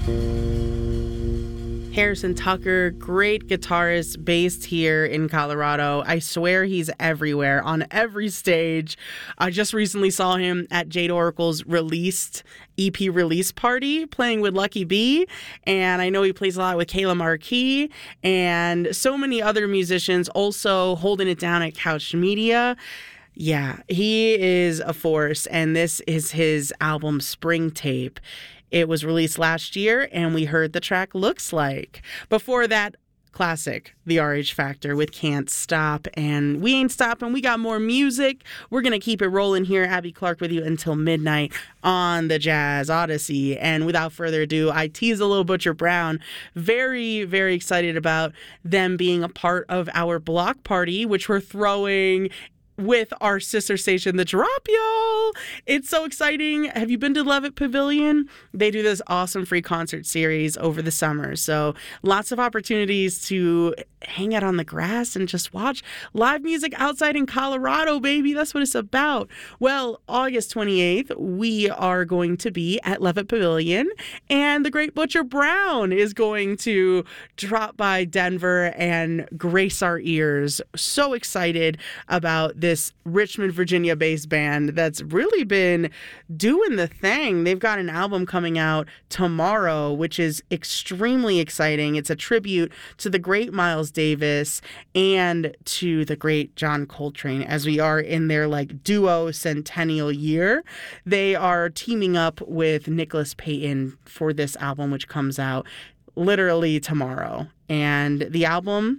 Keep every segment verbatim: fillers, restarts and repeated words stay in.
Harrison Tucker, great guitarist based here in Colorado. I swear he's everywhere, on every stage. I just recently saw him at Jade Oracle's released E P release party playing with Lucky B, and I know he plays a lot with Kayla Marquis and so many other musicians also holding it down at Couch Media. Yeah, he is a force, and this is his album Spring Tape. It was released last year, and we heard the track Looks Like. Before that, classic, The R H Factor with Can't Stop. And we ain't stopping. We got more music. We're going to keep it rolling here. Abby Clark with you until midnight on the Jazz Odyssey. And without further ado, I tease a little Butcher Brown. Very, very excited about them being a part of our block party, which we're throwing with our sister station, The Drop, y'all. It's so exciting. Have you been to Levitt Pavilion? They do this awesome free concert series over the summer. So lots of opportunities to hang out on the grass and just watch live music outside in Colorado, baby. That's what it's about. Well, August twenty-eighth, we are going to be at Levitt Pavilion, and the great Butcher Brown is going to drop by Denver and grace our ears. So excited about this this Richmond, Virginia-based band that's really been doing the thing. They've got an album coming out tomorrow, which is extremely exciting. It's a tribute to the great Miles Davis and to the great John Coltrane, as we are in their like duo centennial year. They are teaming up with Nicholas Payton for this album, which comes out literally tomorrow. And the album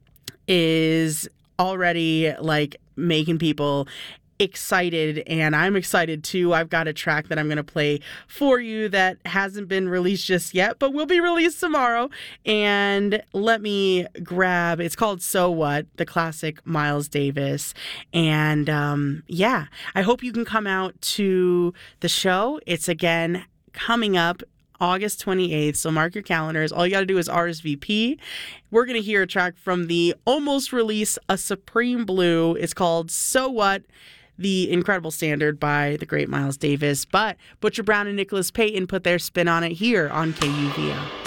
is already like making people excited, and I'm excited too. I've got a track that I'm going to play for you that hasn't been released just yet, but will be released tomorrow. And let me grab, it's called So What, the classic Miles Davis. And um, yeah, I hope you can come out to the show. It's again coming up August twenty-eighth, so mark your calendars. All you got to do is R S V P. We're going to hear a track from the almost release A Supreme Blue. It's called So What, the incredible standard by the great Miles Davis. But Butcher Brown and Nicholas Payton put their spin on it here on K U V O.